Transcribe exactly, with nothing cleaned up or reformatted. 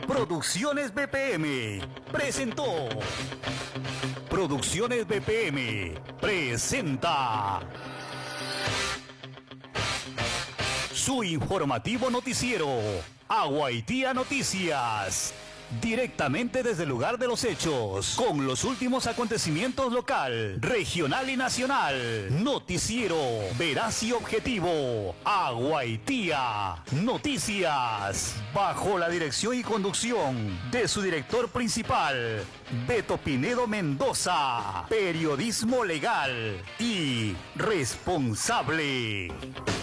Producciones B P M presentó. Producciones B P M presenta su informativo noticiero, Aguaitía Noticias. Directamente desde el lugar de los hechos, con los últimos acontecimientos local, regional y nacional. Noticiero veraz y objetivo, Aguaitía Noticias. Bajo la dirección y conducción de su director principal, Beto Pinedo Mendoza. Periodismo legal y responsable.